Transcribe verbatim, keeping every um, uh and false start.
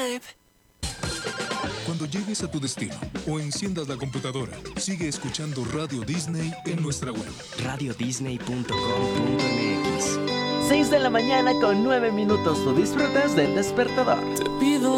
vibe. Cuando llegues a tu destino o enciendas la computadora, sigue escuchando Radio Disney en nuestra web. radio disney punto com punto m x. seis de la mañana con nueve minutos. Tú disfrutas del despertador. Te pido